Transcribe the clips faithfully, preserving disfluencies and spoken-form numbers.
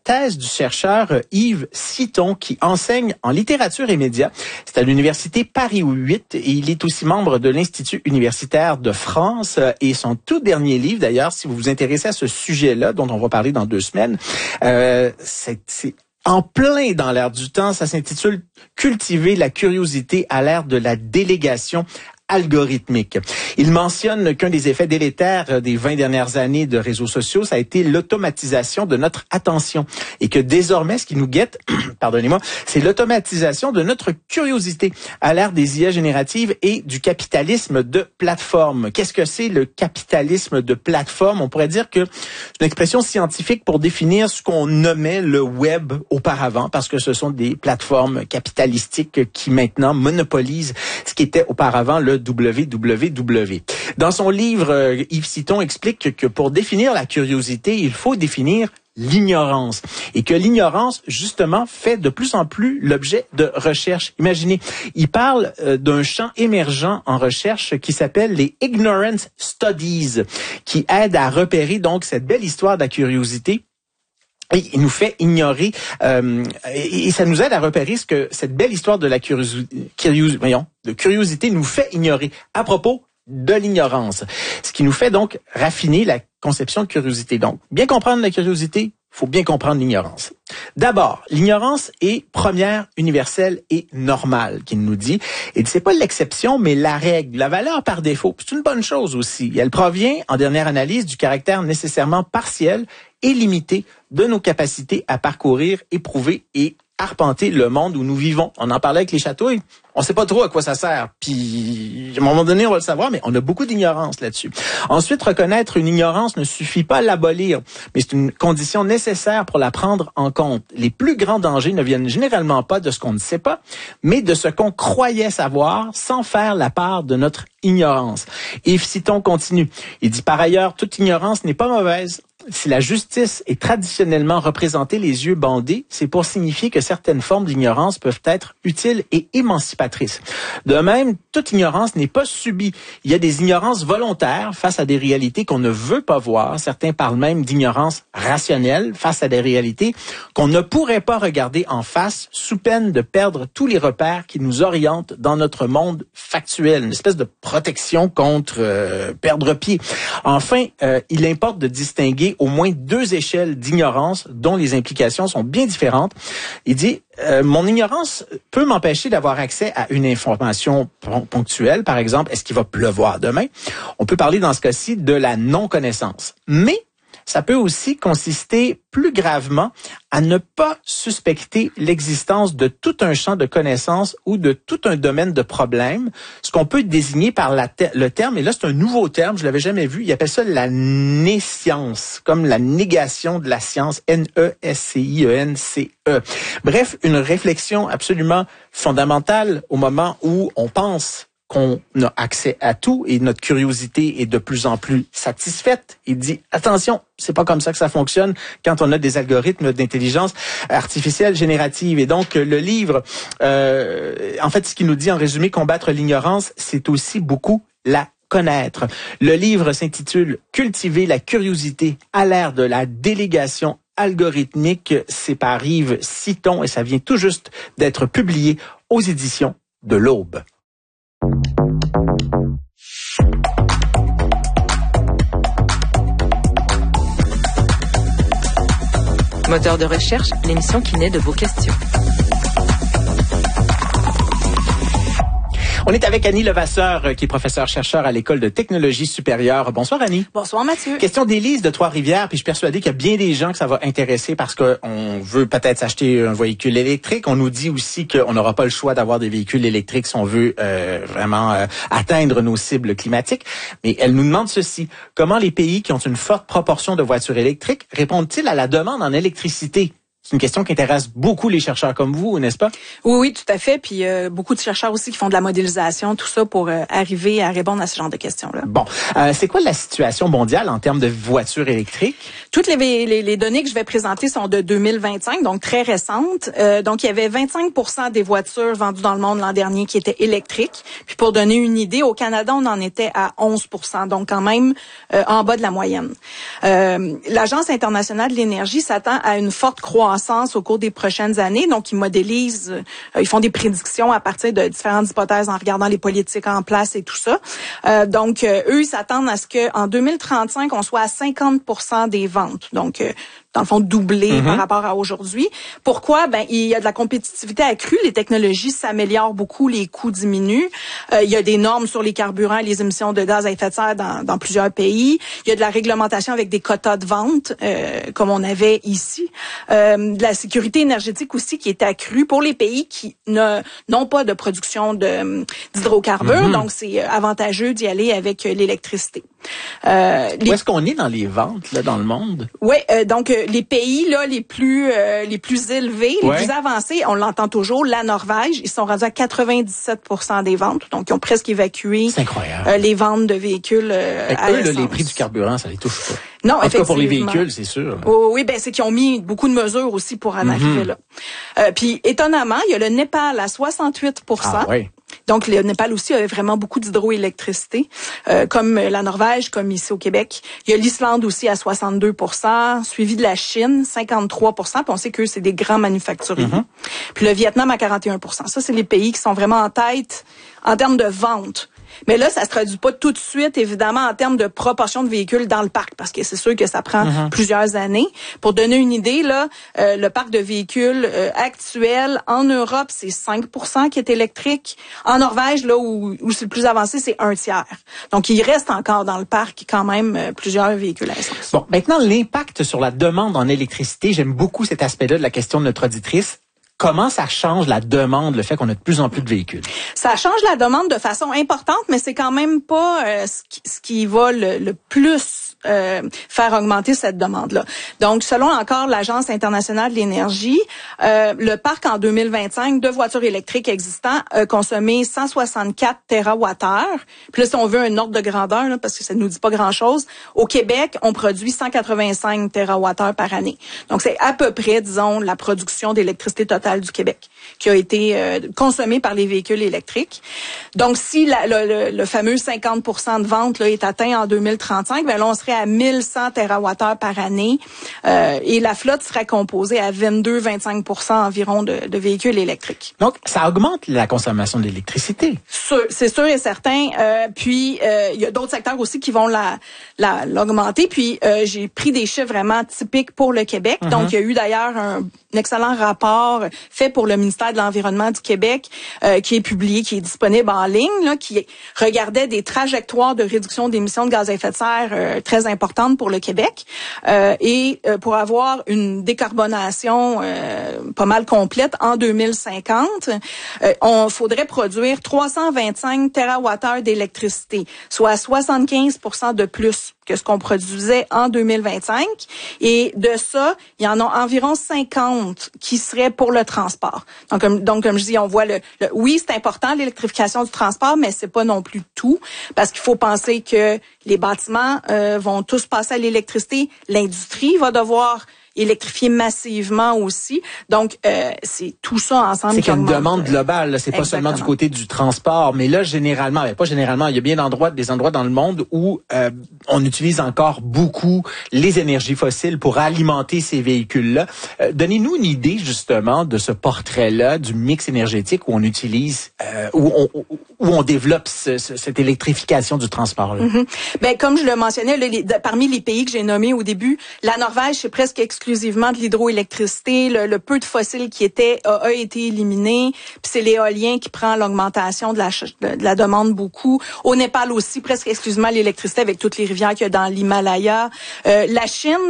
thèse du chercheur Yves Citon qui enseigne en littérature et médias. C'est à l'université Paris huit et il est aussi membre de l'Institut universitaire de France. Et son tout dernier livre, d'ailleurs, si vous vous intéressez à ce sujet-là, dont on va parler dans deux semaines, euh, c'est... c'est en plein dans l'air du temps, ça s'intitule « Cultiver la curiosité à l'ère de la délégation algorithmique ». Il mentionne qu'un des effets délétères des vingt dernières années de réseaux sociaux, ça a été l'automatisation de notre attention. Et que désormais, ce qui nous guette, pardonnez-moi, c'est l'automatisation de notre curiosité à l'ère des I A génératives et du capitalisme de plateforme. Qu'est-ce que c'est le capitalisme de plateforme? On pourrait dire que c'est une expression scientifique pour définir ce qu'on nommait le web auparavant, parce que ce sont des plateformes capitalistiques qui maintenant monopolisent ce qui était auparavant le W W W. Dans son livre, Yves Citon explique que pour définir la curiosité, il faut définir l'ignorance. Et que l'ignorance, justement, fait de plus en plus l'objet de recherches. Imaginez, il parle euh, d'un champ émergent en recherche qui s'appelle les Ignorance Studies, qui aide à repérer donc cette belle histoire de la curiosité. Et il nous fait ignorer, euh, et, et ça nous aide à repérer ce que cette belle histoire de la curiosité, curios, voyons, de curiosité nous fait ignorer à propos de l'ignorance. Ce qui nous fait donc raffiner la conception de curiosité. Donc, bien comprendre la curiosité, il faut bien comprendre l'ignorance. D'abord, l'ignorance est première, universelle et normale, qu'il nous dit. Et c'est pas l'exception, mais la règle, la valeur par défaut. C'est une bonne chose aussi. Elle provient, en dernière analyse, du caractère nécessairement partiel et limité de nos capacités à parcourir, éprouver et arpenter le monde où nous vivons. On en parlait avec les chatouilles. On sait pas trop à quoi ça sert. Puis, à un moment donné, on va le savoir, mais on a beaucoup d'ignorance là-dessus. Ensuite, reconnaître une ignorance ne suffit pas à l'abolir, mais c'est une condition nécessaire pour la prendre en compte. Les plus grands dangers ne viennent généralement pas de ce qu'on ne sait pas, mais de ce qu'on croyait savoir sans faire la part de notre ignorance. Yves Citon continue. Il dit, par ailleurs, toute ignorance n'est pas mauvaise. Si la justice est traditionnellement représentée les yeux bandés, c'est pour signifier que certaines formes d'ignorance peuvent être utiles et émancipatrices. De même, toute ignorance n'est pas subie. Il y a des ignorances volontaires face à des réalités qu'on ne veut pas voir. Certains parlent même d'ignorance rationnelle face à des réalités qu'on ne pourrait pas regarder en face sous peine de perdre tous les repères qui nous orientent dans notre monde factuel. Une espèce de protection contre euh, perdre pied. Enfin, euh, il importe de distinguer au moins deux échelles d'ignorance dont les implications sont bien différentes. Il dit, euh, mon ignorance peut m'empêcher d'avoir accès à une information ponctuelle. Par exemple, est-ce qu'il va pleuvoir demain? On peut parler dans ce cas-ci de la non-connaissance. Mais ça peut aussi consister plus gravement à ne pas suspecter l'existence de tout un champ de connaissances ou de tout un domaine de problèmes, ce qu'on peut désigner par la te- le terme, et là c'est un nouveau terme, je l'avais jamais vu, il appelle ça la nescience, comme la négation de la science, N E S C I E N C E. Bref, une réflexion absolument fondamentale au moment où on pense qu'on a accès à tout et notre curiosité est de plus en plus satisfaite. Il dit, attention, c'est pas comme ça que ça fonctionne quand on a des algorithmes d'intelligence artificielle générative. Et donc, le livre, euh, en fait, ce qu'il nous dit en résumé, combattre l'ignorance, c'est aussi beaucoup la connaître. Le livre s'intitule « Cultiver la curiosité à l'ère de la délégation algorithmique ». C'est par Yves Citon et ça vient tout juste d'être publié aux éditions de l'Aube. Moteur de recherche, l'émission qui naît de vos questions. On est avec Annie Levasseur, qui est professeure-chercheur à l'École de technologie supérieure. Bonsoir, Annie. Bonsoir, Mathieu. Question d'Élise de Trois-Rivières, puis je suis persuadée qu'il y a bien des gens que ça va intéresser parce qu'on veut peut-être s'acheter un véhicule électrique. On nous dit aussi qu'on n'aura pas le choix d'avoir des véhicules électriques si on veut euh, vraiment euh, atteindre nos cibles climatiques. Mais elle nous demande ceci. Comment les pays qui ont une forte proportion de voitures électriques répondent-ils à la demande en électricité C'est une question qui intéresse beaucoup les chercheurs comme vous, n'est-ce pas? Oui, oui, tout à fait. Puis euh, beaucoup de chercheurs aussi qui font de la modélisation, tout ça pour euh, arriver à répondre à ce genre de questions-là. Bon, euh, c'est quoi la situation mondiale en termes de voitures électriques? Toutes les, les, les données que je vais présenter sont de deux mille vingt-cinq, donc très récentes. Euh, donc, il y avait vingt-cinq pour cent des voitures vendues dans le monde l'an dernier qui étaient électriques. Puis pour donner une idée, au Canada, on en était à onze pour cent, donc quand même euh, en bas de la moyenne. Euh, L'Agence internationale de l'énergie s'attend à une forte croissance au cours des prochaines années. Donc, ils modélisent, euh, ils font des prédictions à partir de différentes hypothèses en regardant les politiques en place et tout ça. Euh, donc, euh, eux, ils s'attendent à ce qu'en deux mille trente-cinq, on soit à cinquante pour cent des ventes. Donc, euh, dans le fond, doublé mm-hmm. par rapport à aujourd'hui. Pourquoi? Ben, il y a de la compétitivité accrue. Les technologies s'améliorent beaucoup, les coûts diminuent. Euh, il y a des normes sur les carburants et les émissions de gaz à effet de serre dans, dans plusieurs pays. Il y a de la réglementation avec des quotas de vente, euh, comme on avait ici. Euh, de la sécurité énergétique aussi qui est accrue pour les pays qui ne, n'ont pas de production de, d'hydrocarbures. Mm-hmm. Donc, c'est avantageux d'y aller avec l'électricité. Euh, les... Où est-ce qu'on est dans les ventes là dans le monde? Oui, euh, donc euh, les pays là les plus euh, les plus élevés, ouais. les plus avancés, on l'entend toujours, la Norvège, ils sont rendus à quatre-vingt-dix-sept pour cent des ventes, donc ils ont presque évacué euh, les ventes de véhicules euh, à eux, là, les prix du carburant, ça les touche pas. Non, en tout cas pour les véhicules, c'est sûr. Oh, oui, ben c'est qu'ils ont mis beaucoup de mesures aussi pour en mm-hmm. arriver là. Euh, puis étonnamment, il y a le Népal à soixante-huit pour cent. Ah, ouais. Donc, le Népal aussi a vraiment beaucoup d'hydroélectricité, euh, comme la Norvège, comme ici au Québec. Il y a l'Islande aussi à soixante-deux pour cent, suivi de la Chine, cinquante-trois pour cent. Puis on sait qu'eux, c'est des grands manufacturiers. Mm-hmm. Puis le Vietnam à quarante et un pour cent. Ça, c'est les pays qui sont vraiment en tête en termes de vente. Mais là, ça se traduit pas tout de suite, évidemment, en termes de proportion de véhicules dans le parc, parce que c'est sûr que ça prend mm-hmm. plusieurs années. Pour donner une idée, là, euh, le parc de véhicules euh, actuel en Europe, c'est cinq pour cent qui est électrique. En Norvège, là où, où c'est le plus avancé, c'est un tiers. Donc, il reste encore dans le parc quand même euh, plusieurs véhicules à essence. Bon, maintenant, l'impact sur la demande en électricité, j'aime beaucoup cet aspect-là de la question de notre auditrice. Comment ça change la demande, le fait qu'on a de plus en plus de véhicules? Ça change la demande de façon importante, mais c'est quand même pas euh, ce, qui, ce qui va le, le plus euh, faire augmenter cette demande-là. Donc, selon encore l'Agence internationale de l'énergie, euh, le parc en deux mille vingt-cinq de voitures électriques existants a consommé cent soixante-quatre térawattheures. Puis là, si on veut un ordre de grandeur, là, parce que ça ne nous dit pas grand-chose, au Québec, on produit cent quatre-vingt-cinq térawattheures par année. Donc, c'est à peu près, disons, la production d'électricité totale du Québec qui a été euh, consommée par les véhicules électriques. Donc, si la, le, le, le fameux cinquante pour cent de vente là, est atteint en deux mille trente-cinq, ben là, on serait à mille cent térawattheures par année euh, et la flotte serait composée à vingt-deux à vingt-cinq pour cent environ de, de véhicules électriques. Donc, ça augmente la consommation d'électricité. Sûr, c'est sûr et certain. Euh, puis, euh, il y a d'autres secteurs aussi qui vont la, la, l'augmenter. Puis, euh, j'ai pris des chiffres vraiment typiques pour le Québec. Mm-hmm. Donc, il y a eu d'ailleurs un, un excellent rapport fait pour le ministère de l'Environnement du Québec euh, qui est publié, qui est disponible en ligne, là, qui regardait des trajectoires de réduction d'émissions de gaz à effet de serre euh, très importantes pour le Québec. Euh, et euh, pour avoir une décarbonation euh, pas mal complète en deux mille cinquante, euh, on faudrait produire trois cent vingt-cinq térawattheures d'électricité, soit soixante-quinze pour cent de plus que ce qu'on produisait en deux mille vingt-cinq. Et de ça, il y en a environ cinquante qui seraient pour le transport. Donc, comme, donc, comme je dis, on voit le, le oui, c'est important, l'électrification du transport, mais c'est pas non plus tout, parce qu'il faut penser que les bâtiments euh, vont tous passer à l'électricité. L'industrie va devoir électrifier massivement aussi. Donc, euh, c'est tout ça ensemble. C'est qu'il y a une demande globale. Là. C'est pas seulement du côté du transport, mais là, généralement, mais pas généralement, il y a bien d'endroits, des endroits dans le monde où euh, on utilise encore beaucoup les énergies fossiles pour alimenter ces véhicules-là. Euh, donnez-nous une idée, justement, de ce portrait-là, du mix énergétique où on utilise, euh, où, on, où on développe ce, ce, cette électrification du transport-là. Mm-hmm. Ben, comme je le mentionnais, là, les, de, parmi les pays que j'ai nommés au début, la Norvège, c'est presque exclusivement exclusivement de l'hydroélectricité. Le, le peu de fossiles qui étaient a, a été éliminé. Puis c'est l'éolien qui prend l'augmentation de la, de, de la demande beaucoup. Au Népal aussi, presque exclusivement l'électricité avec toutes les rivières qu'il y a dans l'Himalaya. Euh, la Chine,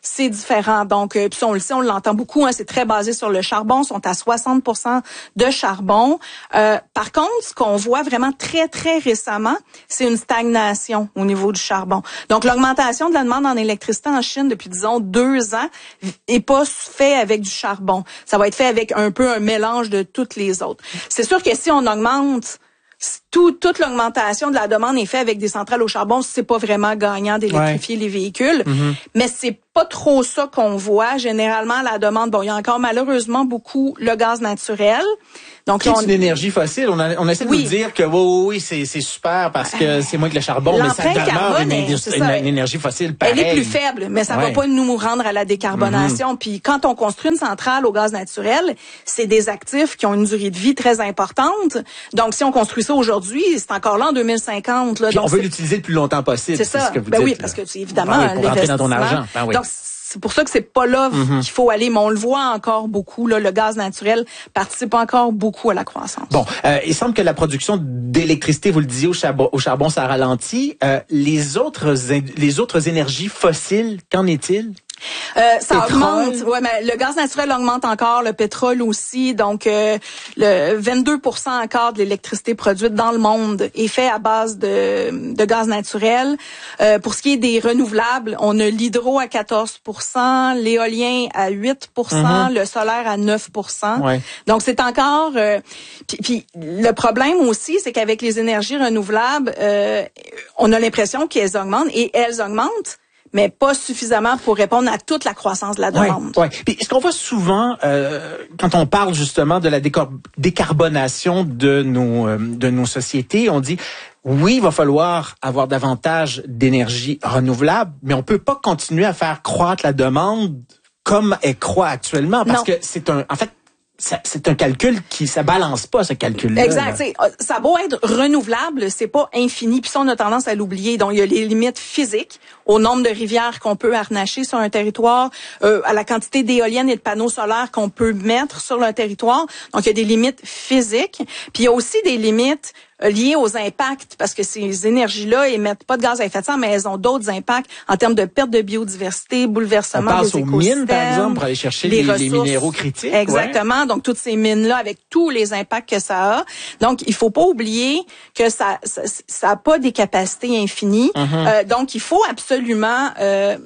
c'est différent. Donc, euh, puis ça, on le sait, on l'entend beaucoup, hein, c'est très basé sur le charbon, ils sont à soixante pour cent de charbon. Euh, par contre, ce qu'on voit vraiment très, très récemment, c'est une stagnation au niveau du charbon. Donc, l'augmentation de la demande en électricité en Chine depuis, disons, deux ans est pas fait avec du charbon. Ça va être fait avec un peu un mélange de toutes les autres. C'est sûr que si on augmente Tout, toute l'augmentation de la demande est faite avec des centrales au charbon, c'est pas vraiment gagnant d'électrifier ouais. les véhicules. Mm-hmm. Mais c'est pas trop ça qu'on voit. Généralement, la demande, bon, il y a encore malheureusement beaucoup le gaz naturel. Donc, qui est on... une énergie fossile. On, a, on essaie de oui. nous dire que oui, oui, oui c'est, c'est super parce que c'est moins que le charbon, mais ça demeure une, une, une, une énergie fossile pareille. Elle est plus faible, mais ça ouais. va pas nous rendre à la décarbonation. Mm-hmm. Puis quand on construit une centrale au gaz naturel, c'est des actifs qui ont une durée de vie très importante. Donc, si on construit ça aujourd'hui, c'est encore là en deux mille cinquante. Là. Puis Donc, on veut l'utiliser le plus longtemps possible. C'est ça. C'est ce que vous ben dites, oui, parce que évidemment, ben oui, pour rentrer dans ton argent. Ben oui. Donc, c'est pour ça que c'est pas là mm-hmm. qu'il faut aller, mais on le voit encore beaucoup. Là, le gaz naturel participe encore beaucoup à la croissance. Bon, euh, il semble que la production d'électricité, vous le disiez, au charbon, au charbon ça ralentit. Euh, les autres, les autres énergies fossiles, qu'en est-il? Euh, ça pétrole. augmente. Ouais, mais le gaz naturel augmente encore, le pétrole aussi. Donc, euh, le vingt-deux pour cent encore de l'électricité produite dans le monde est fait à base de, de gaz naturel. Euh, pour ce qui est des renouvelables, on a l'hydro à quatorze pour cent, l'éolien à huit pour cent, mm-hmm. le solaire à neuf pour cent. Ouais. Donc, c'est encore... Euh, puis, puis le problème aussi, c'est qu'avec les énergies renouvelables, euh, on a l'impression qu'elles augmentent et elles augmentent, mais pas suffisamment pour répondre à toute la croissance de la demande. Oui, ouais. Puis ce qu'on voit souvent euh, quand on parle justement de la décar- décarbonation de nos euh, de nos sociétés, on dit oui, il va falloir avoir davantage d'énergie renouvelable, mais on peut pas continuer à faire croître la demande comme elle croît actuellement parce non. que c'est un en fait Ça, c'est un calcul qui, ça balance pas, ce calcul-là. Exact. Là. Ça a beau être renouvelable, c'est pas infini. Puis ça, on a tendance à l'oublier. Donc, il y a les limites physiques au nombre de rivières qu'on peut harnacher sur un territoire, euh, à la quantité d'éoliennes et de panneaux solaires qu'on peut mettre sur le territoire. Donc, il y a des limites physiques. Puis, il y a aussi des limites liées aux impacts, parce que ces énergies-là émettent pas de gaz à effet de serre, mais elles ont d'autres impacts en termes de perte de biodiversité, bouleversement des écosystèmes. On pense aux mines, par exemple, pour aller chercher les, les, les minéraux critiques. Exactement. Ouais. Donc, toutes ces mines-là, avec tous les impacts que ça a. Donc, il faut pas oublier que ça ça, ça a pas des capacités infinies. Mm-hmm. Euh, donc, il faut absolument... Euh,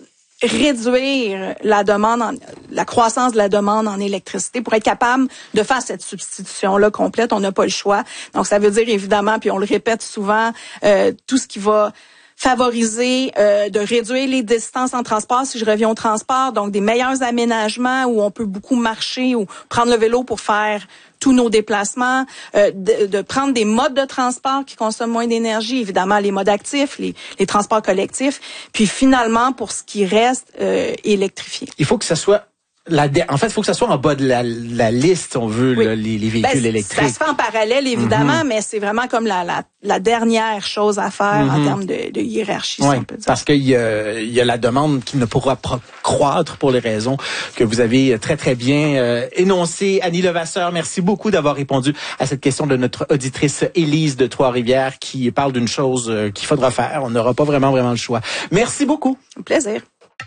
réduire la demande, en, la croissance de la demande en électricité pour être capable de faire cette substitution-là complète. On n'a pas le choix. Donc, ça veut dire évidemment, puis on le répète souvent, euh, tout ce qui va favoriser euh, de réduire les distances en transport. Si je reviens au transport, donc des meilleurs aménagements où on peut beaucoup marcher ou prendre le vélo pour faire tous nos déplacements, euh, de, de prendre des modes de transport qui consomment moins d'énergie, évidemment les modes actifs, les, les transports collectifs, puis finalement, pour ce qui reste, euh, électrifier. Il faut que ça soit La dé- en fait, il faut que ça soit en bas de la, la liste, on veut, oui. là, les, les véhicules ben, électriques. Ça se fait en parallèle, évidemment, mm-hmm. mais c'est vraiment comme la, la, la dernière chose à faire mm-hmm. en termes de, de hiérarchie, oui, si on peut dire. Parce qu'il y a, il y a la demande qui ne pourra pas croître pour les raisons que vous avez très, très bien euh, énoncées. Annie Levasseur, merci beaucoup d'avoir répondu à cette question de notre auditrice Élise de Trois-Rivières qui parle d'une chose euh, qu'il faudra faire. On n'aura pas vraiment, vraiment le choix. Merci beaucoup. Un plaisir.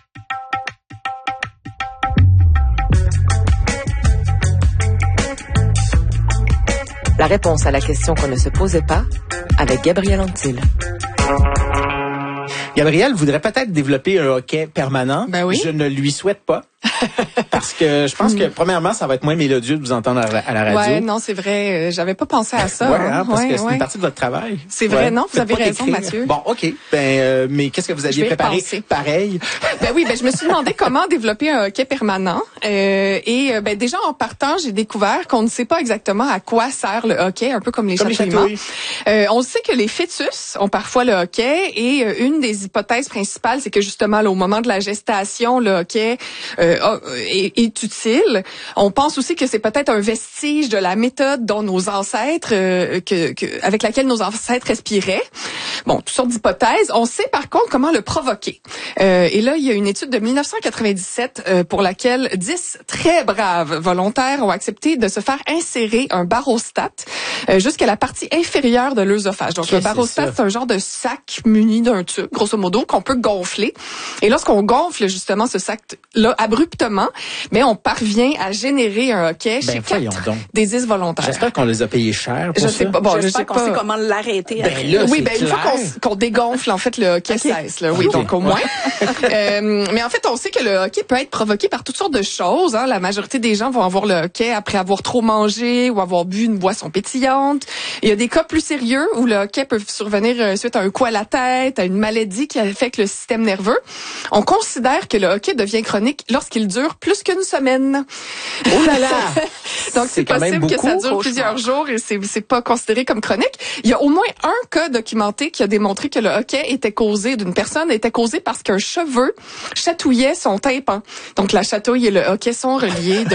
La réponse à la question qu'on ne se posait pas avec Gabriel Antil. Gabriel voudrait peut-être développer un hockey permanent. Ben oui. Je ne lui souhaite pas. Parce que je pense que, premièrement, ça va être moins mélodieux de vous entendre à la radio. Ouais, non, c'est vrai. J'avais pas pensé à ça. Ouais, hein, parce ouais, que c'est ouais. une partie de votre travail. C'est vrai, ouais. non, vous avez raison, écrire. Mathieu. Bon, OK. Ben, euh, mais qu'est-ce que vous aviez préparé? Repenser. Pareil. Ben oui, ben je me suis demandé comment développer un hockey permanent. Euh, et ben déjà en partant, j'ai découvert qu'on ne sait pas exactement à quoi sert le hockey, un peu comme les comme chatouillements. Les euh, on sait que les fœtus ont parfois le hockey et euh, une des hypothèses principales, c'est que justement là, au moment de la gestation, le hockey euh, est, est utile. On pense aussi que c'est peut-être un vestige de la méthode dont nos ancêtres, euh, que, que avec laquelle nos ancêtres respiraient. Bon, toutes sortes d'hypothèses. On sait par contre comment le provoquer. Euh, et là, il y a une étude de dix-neuf cent quatre-vingt-dix-sept euh, pour laquelle dix très braves volontaires ont accepté de se faire insérer un barostate euh, jusqu'à la partie inférieure de l'œsophage. Donc, Qu'est-ce le barostate, c'est c'est un genre de sac muni d'un tube, grosso modo, qu'on peut gonfler. Et lorsqu'on gonfle justement ce sac-là abruptement, mais on parvient à générer un hoquet Ben, chez voyons quatre donc. des dix volontaires. J'espère qu'on les a payés cher pour Je ça. sais pas. Bon, je J'espère sais qu'on pas. sait comment l'arrêter. Ben là, Oui, c'est ben une fois clair. qu'on qu'on dégonfle en fait le hockey Okay. cesse là, oui, Okay. donc au moins. euh, mais en fait, on sait que le hockey peut être provoqué par toutes sortes de choses. Hein. La majorité des gens vont avoir le hockey après avoir trop mangé ou avoir bu une boisson pétillante. Il y a des cas plus sérieux où le hockey peut survenir euh, suite à un coup à la tête, à une maladie qui affecte le système nerveux. On considère que le hockey devient chronique lorsqu'il dure plus qu'une semaine. Oh là là! Donc C'est c'est quand même possible que ça beaucoup. dure plusieurs jours et c'est c'est pas considéré comme chronique. Il y a au moins un cas documenté qui a démontré que le hoquet était causé d'une personne était causé parce qu'un cheveu chatouillait son tympan. Donc la chatouille et le hoquet sont reliés.